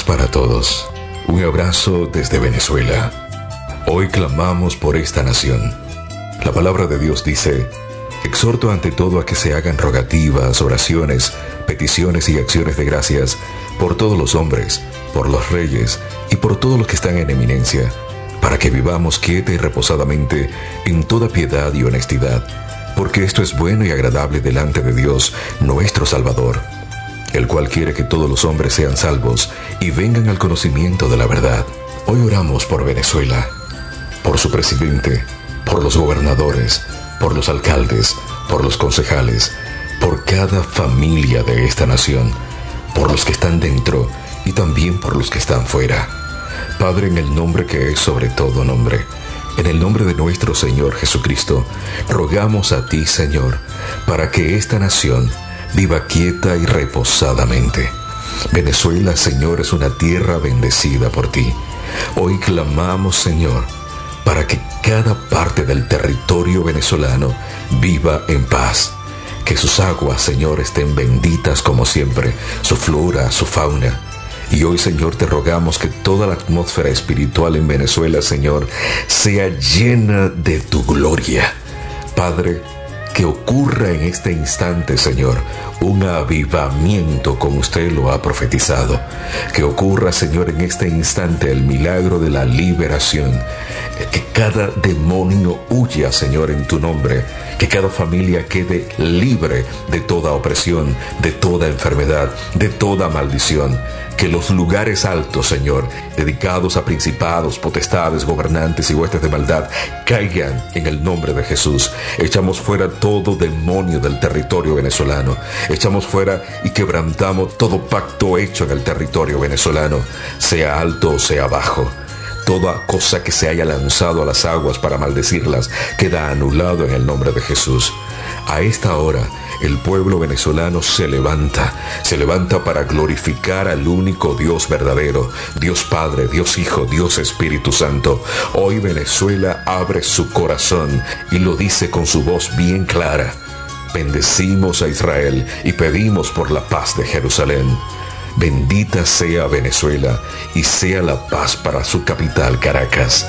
para todos. Un abrazo desde Venezuela. Hoy clamamos por esta nación. La palabra de Dios dice: exhorto ante todo a que se hagan rogativas, oraciones, peticiones y acciones de gracias por todos los hombres, por los reyes y por todos los que están en eminencia, para que vivamos quieta y reposadamente en toda piedad y honestidad, porque esto es bueno y agradable delante de Dios, nuestro Salvador, el cual quiere que todos los hombres sean salvos y vengan al conocimiento de la verdad. Hoy oramos por Venezuela, por su presidente, por los gobernadores, por los alcaldes, por los concejales, por cada familia de esta nación, por los que están dentro y también por los que están fuera. Padre, en el nombre que es sobre todo nombre, en el nombre de nuestro Señor Jesucristo, rogamos a ti, Señor, para que esta nación viva quieta y reposadamente. Venezuela, Señor, es una tierra bendecida por ti. Hoy clamamos, Señor, para que cada parte del territorio venezolano viva en paz. Que sus aguas, Señor, estén benditas como siempre, su flora, su fauna. Y hoy, Señor, te rogamos que toda la atmósfera espiritual en Venezuela, Señor, sea llena de tu gloria. Padre, que ocurra en este instante, Señor, un avivamiento como usted lo ha profetizado. Que ocurra, Señor, en este instante el milagro de la liberación. Que cada demonio huya, Señor, en tu nombre. Que cada familia quede libre de toda opresión, de toda enfermedad, de toda maldición. Que los lugares altos, Señor, dedicados a principados, potestades, gobernantes y huestes de maldad, caigan en el nombre de Jesús. Echamos fuera todo demonio del territorio venezolano. Echamos fuera y quebrantamos todo pacto hecho en el territorio venezolano, sea alto o sea bajo. Toda cosa que se haya lanzado a las aguas para maldecirlas queda anulado en el nombre de Jesús. A esta hora, el pueblo venezolano se levanta para glorificar al único Dios verdadero, Dios Padre, Dios Hijo, Dios Espíritu Santo. Hoy Venezuela abre su corazón y lo dice con su voz bien clara. Bendecimos a Israel y pedimos por la paz de Jerusalén. Bendita sea Venezuela y sea la paz para su capital, Caracas.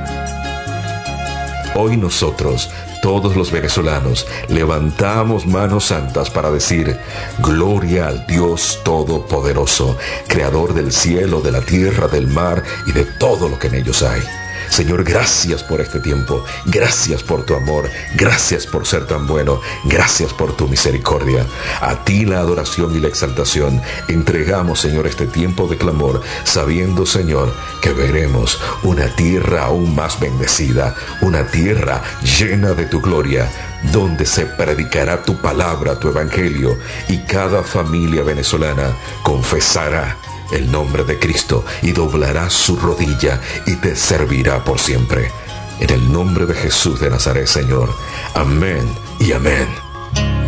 Hoy nosotros, todos los venezolanos, levantamos manos santas para decir: gloria al Dios Todopoderoso, Creador del cielo, de la tierra, del mar y de todo lo que en ellos hay. Señor, gracias por este tiempo, gracias por tu amor, gracias por ser tan bueno, gracias por tu misericordia. A ti la adoración y la exaltación. Entregamos, Señor, este tiempo de clamor, sabiendo, Señor, que veremos una tierra aún más bendecida, una tierra llena de tu gloria, donde se predicará tu palabra, tu evangelio, y cada familia venezolana confesará el nombre de Cristo y doblará su rodilla y te servirá por siempre. En el nombre de Jesús de Nazaret, Señor. Amén y amén.